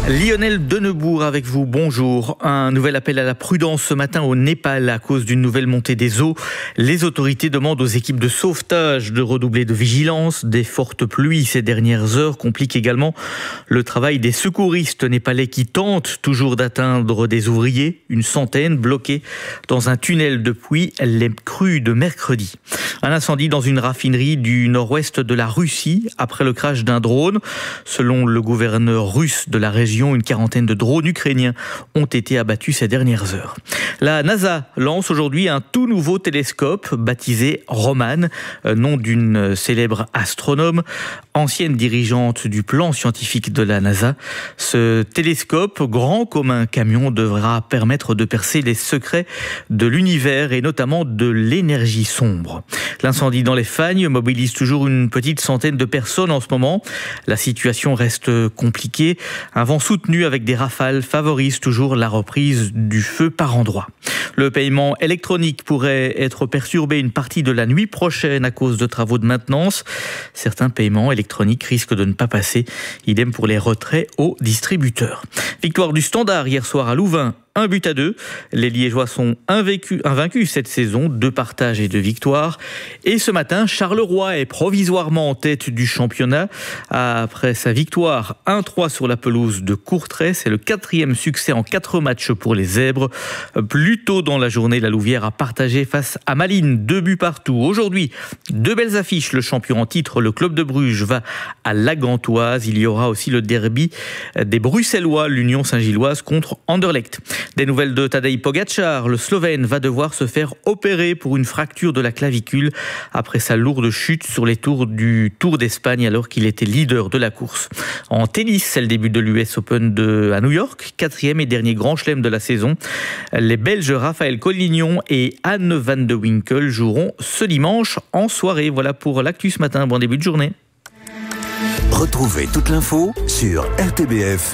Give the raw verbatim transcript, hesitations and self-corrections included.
Lionel Denebourg avec vous, bonjour. Un nouvel appel à la prudence ce matin au Népal à cause d'une nouvelle montée des eaux. Les autorités demandent aux équipes de sauvetage de redoubler de vigilance. Des fortes pluies ces dernières heures compliquent également le travail des secouristes népalais qui tentent toujours d'atteindre des ouvriers, une centaine bloqués dans un tunnel depuis les crues de mercredi. Un incendie dans une raffinerie du nord-ouest de la Russie après le crash d'un drone. Selon le gouverneur russe de la région, une quarantaine de drones ukrainiens ont été abattus ces dernières heures. La NASA lance aujourd'hui un tout nouveau télescope baptisé Roman, nom d'une célèbre astronome, ancienne dirigeante du plan scientifique de la NASA. Ce télescope, grand comme un camion, devra permettre de percer les secrets de l'univers et notamment de l'énergie sombre. L'incendie dans les Fagnes mobilise toujours une petite centaine de personnes en ce moment. La situation reste compliquée. Un vent soutenu avec des rafales favorise toujours la reprise du feu par endroits. Le paiement électronique pourrait être perturbé une partie de la nuit prochaine à cause de travaux de maintenance. Certains paiements électroniques risquent de ne pas passer. Idem pour les retraits aux distributeurs. Victoire du Standard hier soir à Louvain. Un but à deux. Les Liégeois sont invaincus, invaincus cette saison, deux partages et deux victoires. Et ce matin, Charleroi est provisoirement en tête du championnat. Après sa victoire un trois sur la pelouse de Courtrai, c'est le quatrième succès en quatre matchs pour les Zèbres. Plus tôt dans la journée, la Louvière a partagé face à Malines, deux buts partout. Aujourd'hui, deux belles affiches. Le champion en titre, le Club de Bruges, va à la Gantoise. Il y aura aussi le derby des Bruxellois, l'Union Saint-Gilloise contre Anderlecht. Des nouvelles de Tadej Pogačar, le Slovène va devoir se faire opérer pour une fracture de la clavicule après sa lourde chute sur les tours du Tour d'Espagne alors qu'il était leader de la course. En tennis, c'est le début de l'U S Open de, à New York, quatrième et dernier grand chelem de la saison. Les Belges Raphaël Collignon et Anne van de Winkel joueront ce dimanche en soirée. Voilà pour l'actu ce matin, bon début de journée. Retrouvez toute l'info sur r t b f